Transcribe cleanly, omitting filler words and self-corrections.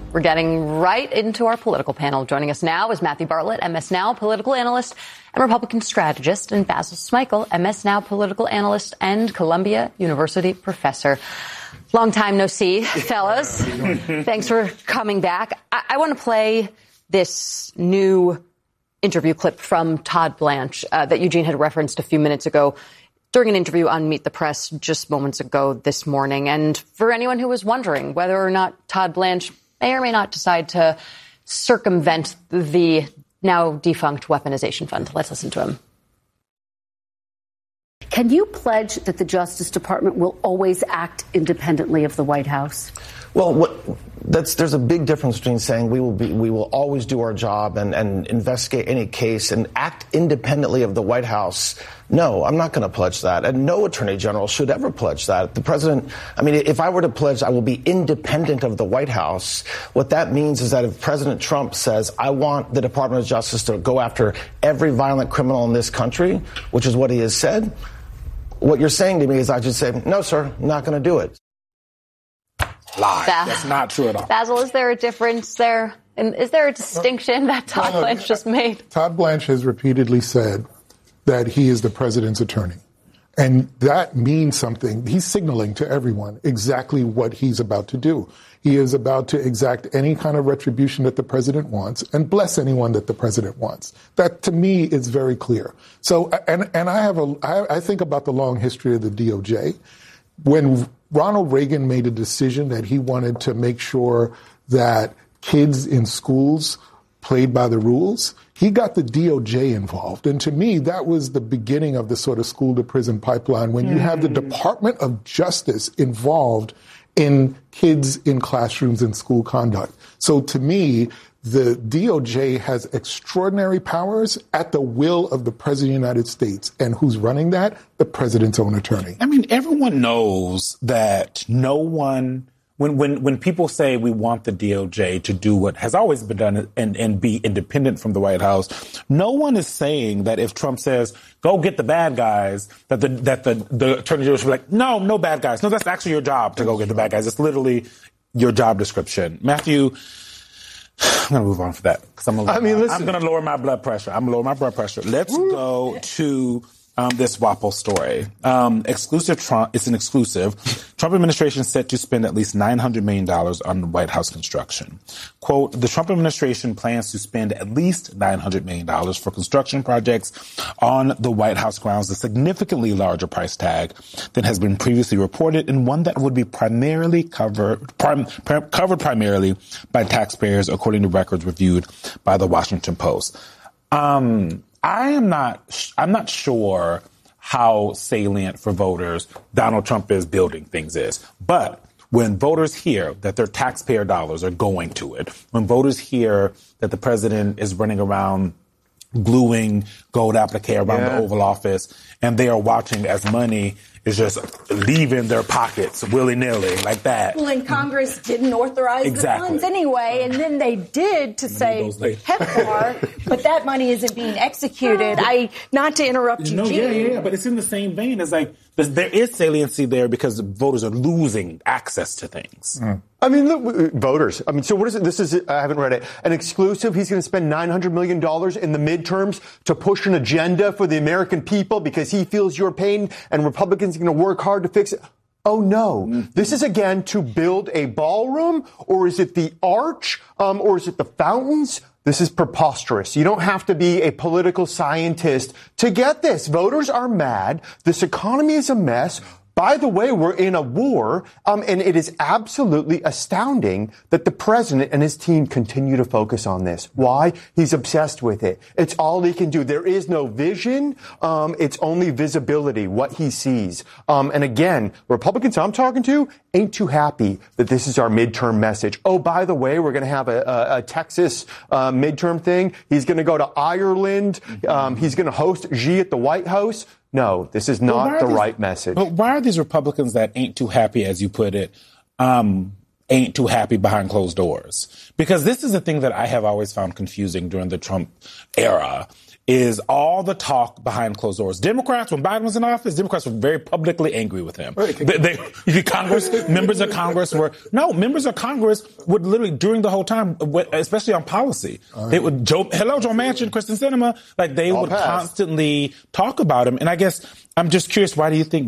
We're getting right into our political panel. Joining us now is Matthew Bartlett, MS Now political analyst and Republican strategist, and Basil Smikle, MS Now political analyst and Columbia University professor. Long time no see, fellas. Thanks for coming back. I want to play this new interview clip from Todd Blanche that Eugene had referenced a few minutes ago during an interview on Meet the Press just moments ago this morning. And for anyone who was wondering whether or not Todd Blanche may or may not decide to circumvent the now defunct weaponization fund. Let's listen to him. Can you pledge that the Justice Department will always act independently of the White House? Well, there's a big difference between saying we will always do our job and investigate any case and act independently of the White House. No, I'm not going to pledge that. And no attorney general should ever pledge that. The president, if I were to pledge I will be independent of the White House, what that means is that if President Trump says, I want the Department of Justice to go after every violent criminal in this country, which is what he has said, what you're saying to me is I should say, no, sir, I'm not going to do it. Lie. That's not true at all. Basil, is there a difference there? And is there a distinction that Todd Blanche just made? Todd Blanche has repeatedly said that he is the president's attorney. And that means something. He's signaling to everyone exactly what he's about to do. He is about to exact any kind of retribution that the president wants and bless anyone that the president wants. That, to me, is very clear. So, and I think about the long history of the DOJ. When Ronald Reagan made a decision that he wanted to make sure that kids in schools played by the rules, he got the DOJ involved. And to me, that was the beginning of the sort of school to prison pipeline when you have the Department of Justice involved in kids in classrooms and school conduct. So to me, the DOJ has extraordinary powers at the will of the President of the United States. And who's running that? The president's own attorney. Everyone knows that no one, when people say we want the DOJ to do what has always been done and be independent from the White House, no one is saying that if Trump says, go get the bad guys, that the attorney general should be like, no bad guys. No, that's actually your job to go get the bad guys. It's literally your job description. Matthew, I'm going to move on for that because I'm going to lower my blood pressure. I'm going to lower my blood pressure. Let's go to this WAPO story. Exclusive Trump. It's an exclusive. Trump administration set to spend at least $900 million on White House construction. Quote, the Trump administration plans to spend at least $900 million for construction projects on the White House grounds, a significantly larger price tag than has been previously reported, and one that would be primarily covered primarily by taxpayers, according to records reviewed by the Washington Post. I'm not sure how salient for voters Donald Trump is building things is. But when voters hear that their taxpayer dollars are going to it, when voters hear that the president is running around gluing gold applique around the Oval Office, and they are watching as money is just leaving their pockets willy-nilly like that. Well, and Congress didn't authorize the funds anyway, and then they did to say PEPFAR, but that money isn't being executed. Not to interrupt you, Yeah, but it's in the same vein as there is saliency there because voters are losing access to things. Look, voters. So what is it? This is, I haven't read it, an exclusive. He's going to spend $900 million in the midterms to push an agenda for the American people because he feels your pain and Republicans are going to work hard to fix it. Oh, no. This is, again, to build a ballroom, or is it the arch, or is it the fountains? This is preposterous. You don't have to be a political scientist to get this. Voters are mad. This economy is a mess. By the way, we're in a war, and it is absolutely astounding that the president and his team continue to focus on this. Why? He's obsessed with it. It's all he can do. There is no vision. It's only visibility, what he sees. And again, Republicans I'm talking to ain't too happy that this is our midterm message. Oh, by the way, we're going to have a Texas midterm thing. He's going to go to Ireland. He's going to host Xi at the White House. No, this is not the right message. But why are these Republicans that ain't too happy, as you put it, ain't too happy behind closed doors. Because this is the thing that I have always found confusing during the Trump era, is all the talk behind closed doors. Democrats, when Biden was in office, Democrats were very publicly angry with him. Members of Congress would literally, during the whole time, especially on policy, they would, Joe Manchin, Kristen Sinema, like they would constantly talk about him. And I guess I'm just curious, why do you think